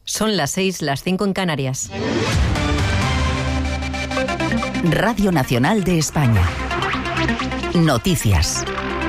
Son las 6, las 5 en Canarias. Radio Nacional de España. Noticias.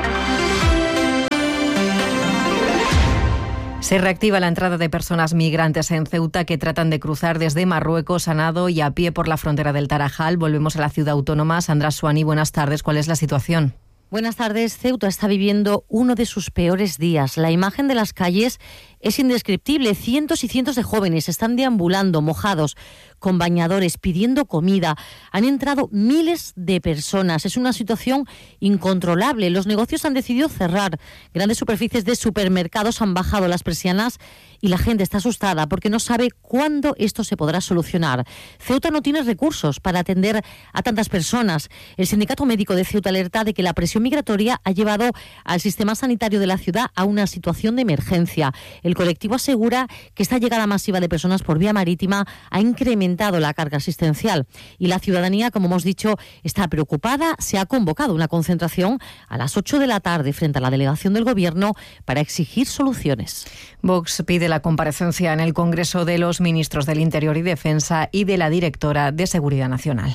Se reactiva la entrada de personas migrantes en Ceuta que tratan de cruzar desde Marruecos a nado y a pie por la frontera del Tarajal. Volvemos a la ciudad autónoma. Sandra Suani, buenas tardes. ¿Cuál es la situación? Buenas tardes. Ceuta está viviendo uno de sus peores días. La imagen de las calles es indescriptible. Cientos y cientos de jóvenes están deambulando, mojados, con bañadores, pidiendo comida. Han entrado miles de personas. Es una situación incontrolable. Los negocios han decidido cerrar. Grandes superficies de supermercados han bajado las persianas y la gente está asustada porque no sabe cuándo esto se podrá solucionar. Ceuta no tiene recursos para atender a tantas personas. El Sindicato Médico de Ceuta alerta de que la presión migratoria ha llevado al sistema sanitario de la ciudad a una situación de emergencia. El colectivo asegura que esta llegada masiva de personas por vía marítima ha incrementado la carga asistencial y la ciudadanía, como hemos dicho, está preocupada. Se ha convocado una concentración a las 8 de la tarde frente a la delegación del Gobierno para exigir soluciones. Vox pide la comparecencia en el Congreso de los ministros del Interior y Defensa y de la directora de Seguridad Nacional.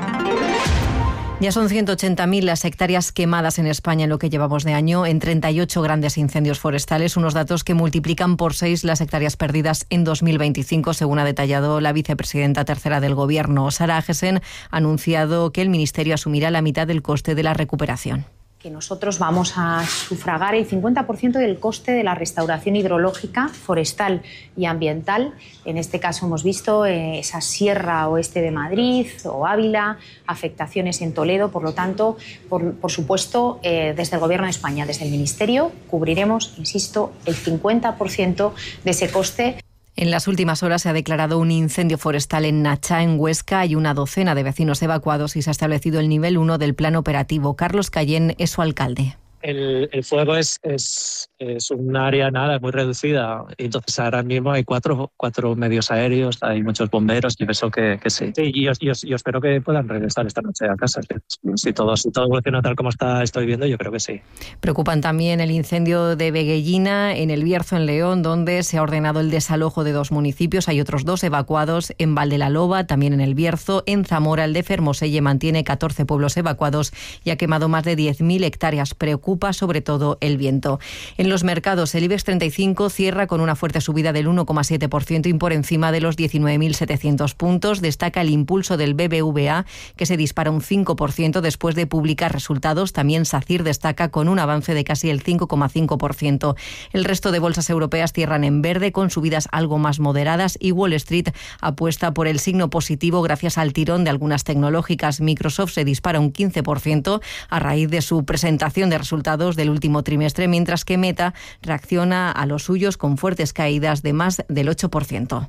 Ya son 180.000 las hectáreas quemadas en España en lo que llevamos de año, en 38 grandes incendios forestales, unos datos que multiplican por 6 las hectáreas perdidas en 2025, según ha detallado la vicepresidenta tercera del Gobierno. Sara Agesen ha anunciado que el Ministerio asumirá la mitad del coste de la recuperación. Que nosotros vamos a sufragar el 50% del coste de la restauración hidrológica, forestal y ambiental. En este caso hemos visto esa sierra oeste de Madrid o Ávila, afectaciones en Toledo. Por lo tanto, por supuesto, desde el Gobierno de España, desde el Ministerio, cubriremos, insisto, el 50% de ese coste. En las últimas horas se ha declarado un incendio forestal en Nachá, en Huesca. Hay una docena de vecinos evacuados y se ha establecido el nivel 1 del plan operativo. Carlos Cayén es su alcalde. El fuego es un área muy reducida, y entonces ahora mismo hay cuatro medios aéreos, hay muchos bomberos, y pienso que sí. Y yo espero que puedan regresar esta noche a casa. Si todo evoluciona tal como estoy viendo, yo creo que sí. Preocupan también el incendio de Veguellina, en el Bierzo, en León, donde se ha ordenado el desalojo de 2 municipios. Hay otros 2 evacuados en Valdelaloba, también en el Bierzo. En Zamora, el de Fermoselle mantiene 14 pueblos evacuados y ha quemado más de 10.000 hectáreas. Preocupa sobre todo el viento. En los mercados, el IBEX 35 cierra con una fuerte subida del 1,7% y por encima de los 19.700 puntos. Destaca el impulso del BBVA, que se dispara un 5% después de publicar resultados. También SACIR destaca con un avance de casi el 5,5%. El resto de bolsas europeas cierran en verde con subidas algo más moderadas y Wall Street apuesta por el signo positivo gracias al tirón de algunas tecnológicas. Microsoft se dispara un 15% a raíz de su presentación de resultados del último trimestre, mientras que Meta reacciona a los suyos con fuertes caídas de más del 8%.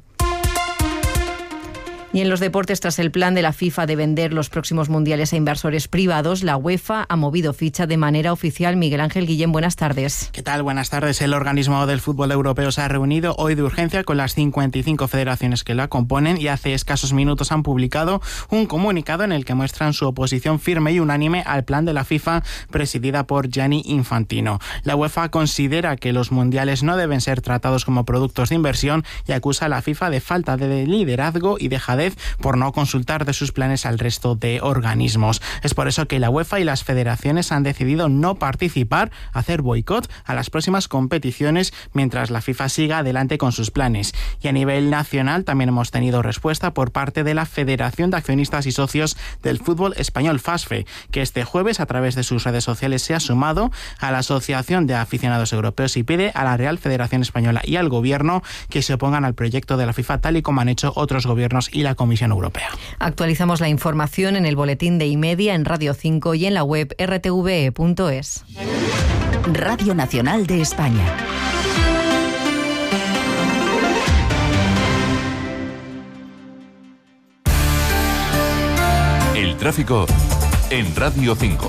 Y en los deportes, tras el plan de la FIFA de vender los próximos mundiales a inversores privados, la UEFA ha movido ficha de manera oficial. Miguel Ángel Guillén, buenas tardes. ¿Qué tal? Buenas tardes. El organismo del fútbol europeo se ha reunido hoy de urgencia con las 55 federaciones que la componen y hace escasos minutos han publicado un comunicado en el que muestran su oposición firme y unánime al plan de la FIFA presidida por Gianni Infantino. La UEFA considera que los mundiales no deben ser tratados como productos de inversión y acusa a la FIFA de falta de liderazgo y dejadez por no consultar de sus planes al resto de organismos. Es por eso que la UEFA y las federaciones han decidido no participar, hacer boicot a las próximas competiciones mientras la FIFA siga adelante con sus planes. Y a nivel nacional también hemos tenido respuesta por parte de la Federación de Accionistas y Socios del Fútbol Español, FASFE, que este jueves a través de sus redes sociales se ha sumado a la Asociación de Aficionados Europeos y pide a la Real Federación Española y al Gobierno que se opongan al proyecto de la FIFA tal y como han hecho otros gobiernos y la Comisión Europea. Actualizamos la información en el boletín de iMedia, en Radio 5 y en la web rtve.es. Radio Nacional de España. El tráfico en Radio 5.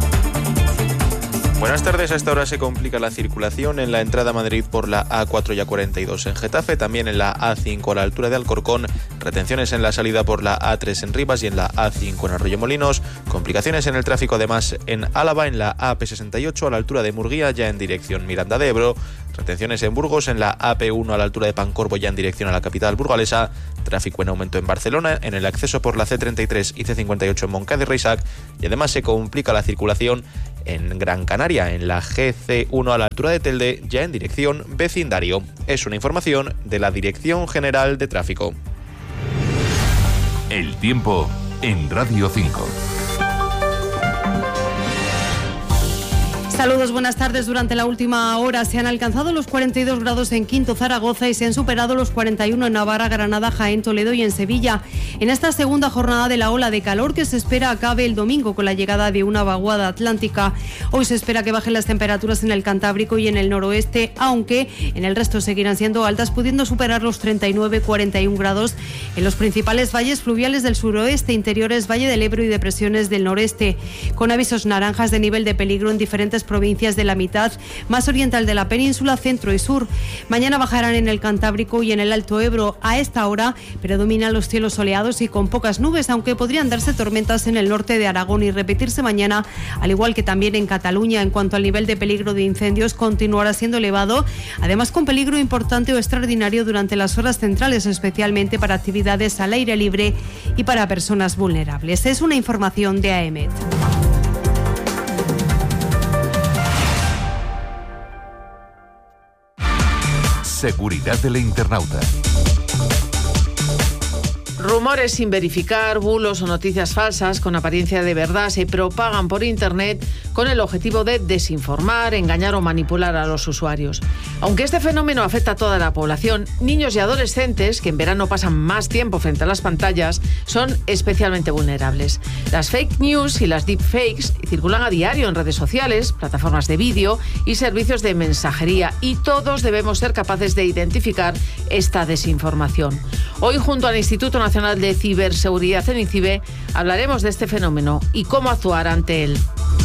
Buenas tardes. A esta hora se complica la circulación en la entrada a Madrid por la A4 y A42 en Getafe, también en la A5 a la altura de Alcorcón, retenciones en la salida por la A3 en Rivas y en la A5 en Arroyomolinos, complicaciones en el tráfico además en Álava, en la AP68 a la altura de Murguía, ya en dirección Miranda de Ebro, Retenciones en Burgos, en la AP1 a la altura de Pancorbo, ya en dirección a la capital burgalesa. Tráfico en aumento en Barcelona, en el acceso por la C33 y C58 en Montcada y Reixac. Y además se complica la circulación en Gran Canaria, en la GC1 a la altura de Telde, ya en dirección vecindario. Es una información de la Dirección General de Tráfico. El tiempo en Radio 5. Saludos, buenas tardes. Durante la última hora se han alcanzado los 42 grados en Quinto, Zaragoza, y se han superado los 41 en Navarra, Granada, Jaén, Toledo y en Sevilla. En esta segunda jornada de la ola de calor que se espera acabe el domingo con la llegada de una vaguada atlántica. Hoy se espera que bajen las temperaturas en el Cantábrico y en el noroeste, aunque en el resto seguirán siendo altas, pudiendo superar los 39-41 grados en los principales valles fluviales del suroeste, interiores, Valle del Ebro y depresiones del noreste, con avisos naranjas de nivel de peligro en diferentes provincias de la mitad más oriental de la península, centro y sur. Mañana bajarán en el Cantábrico y en el Alto Ebro. A esta hora predominan los cielos soleados y con pocas nubes, aunque podrían darse tormentas en el norte de Aragón y repetirse mañana, al igual que también en Cataluña. En cuanto al nivel de peligro de incendios, continuará siendo elevado, además con peligro importante o extraordinario durante las horas centrales, especialmente para actividades al aire libre y para personas vulnerables. Es una información de AEMET. Seguridad del internauta. Rumores sin verificar, bulos o noticias falsas con apariencia de verdad se propagan por Internet con el objetivo de desinformar, engañar o manipular a los usuarios. Aunque este fenómeno afecta a toda la población, niños y adolescentes, que en verano pasan más tiempo frente a las pantallas, son especialmente vulnerables. Las fake news y las deepfakes circulan a diario en redes sociales, plataformas de vídeo y servicios de mensajería, y todos debemos ser capaces de identificar esta desinformación. Hoy, junto al Instituto Nacional de Ciberseguridad, en INCIBE, hablaremos de este fenómeno y cómo actuar ante él.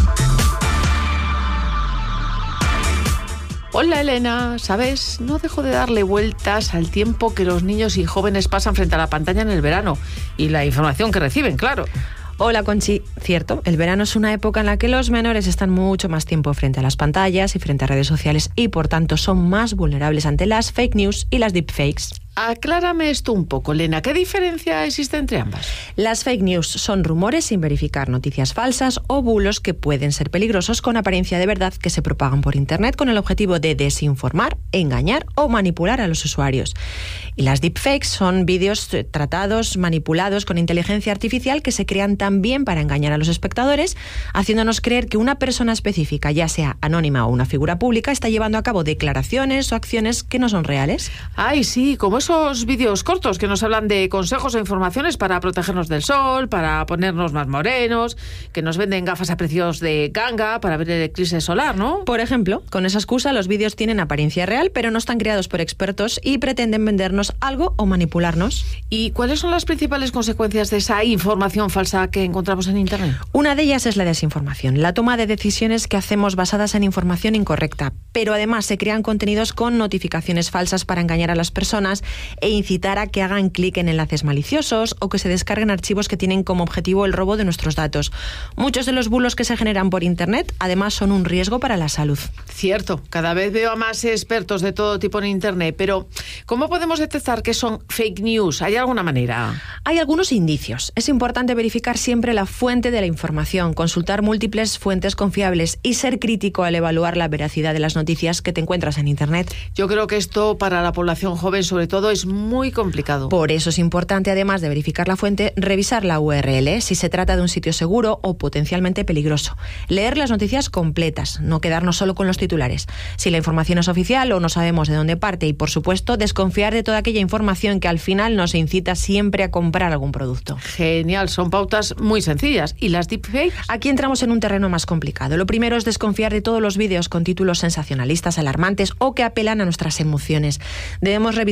Hola Elena, ¿sabes? No dejo de darle vueltas al tiempo que los niños y jóvenes pasan frente a la pantalla en el verano y la información que reciben, claro. Hola Conchi, cierto, el verano es una época en la que los menores están mucho más tiempo frente a las pantallas y frente a redes sociales y por tanto son más vulnerables ante las fake news y las deepfakes. Aclárame esto un poco, Elena. ¿Qué diferencia existe entre ambas? Las fake news son rumores sin verificar, noticias falsas o bulos que pueden ser peligrosos con apariencia de verdad que se propagan por Internet con el objetivo de desinformar, engañar o manipular a los usuarios. Y las deepfakes son vídeos tratados, manipulados con inteligencia artificial que se crean también para engañar a los espectadores, haciéndonos creer que una persona específica, ya sea anónima o una figura pública, está llevando a cabo declaraciones o acciones que no son reales. Ay, sí, como esos vídeos cortos que nos hablan de consejos o informaciones para protegernos del sol, para ponernos más morenos, que nos venden gafas a precios de ganga para ver el eclipse solar, ¿no? Por ejemplo, con esa excusa los vídeos tienen apariencia real, pero no están creados por expertos y pretenden vendernos algo o manipularnos. ¿Y cuáles son las principales consecuencias de esa información falsa que encontramos en Internet? Una de ellas es la desinformación, la toma de decisiones que hacemos basadas en información incorrecta, pero además se crean contenidos con notificaciones falsas para engañar a las personas e incitar a que hagan clic en enlaces maliciosos o que se descarguen archivos que tienen como objetivo el robo de nuestros datos. Muchos de los bulos que se generan por Internet además son un riesgo para la salud. Cierto, cada vez veo a más expertos de todo tipo en Internet, pero ¿cómo podemos detectar que son fake news? ¿Hay alguna manera? Hay algunos indicios. Es importante verificar siempre la fuente de la información, consultar múltiples fuentes confiables y ser crítico al evaluar la veracidad de las noticias que te encuentras en Internet. Yo creo que esto para la población joven sobre todo es muy complicado. Por eso es importante, además de verificar la fuente, revisar la URL, si se trata de un sitio seguro o potencialmente peligroso. Leer las noticias completas, no quedarnos solo con los titulares. Si la información es oficial o no sabemos de dónde parte y, por supuesto, desconfiar de toda aquella información que al final nos incita siempre a comprar algún producto. Genial, son pautas muy sencillas. ¿Y las deepfakes? Aquí entramos en un terreno más complicado. Lo primero es desconfiar de todos los vídeos con títulos sensacionalistas, alarmantes o que apelan a nuestras emociones. Debemos revisar la imagen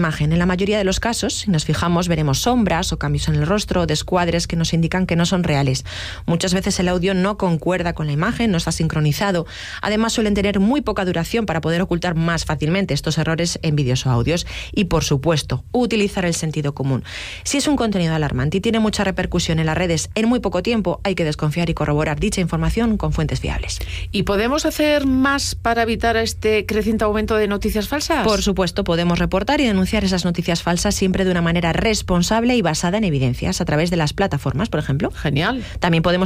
imagen. En la mayoría de los casos, si nos fijamos, veremos sombras o cambios en el rostro, descuadres que nos indican que no son reales. Muchas veces el audio no concuerda con la imagen, no está sincronizado. Además, suelen tener muy poca duración para poder ocultar más fácilmente estos errores en vídeos o audios. Y, por supuesto, utilizar el sentido común. Si es un contenido alarmante y tiene mucha repercusión en las redes en muy poco tiempo, hay que desconfiar y corroborar dicha información con fuentes fiables. ¿Y podemos hacer más para evitar este creciente aumento de noticias falsas? Por supuesto, podemos reportar y denunciar esas noticias falsas siempre de una manera responsable y basada en evidencias, a través de las plataformas, por ejemplo. Genial. También podemos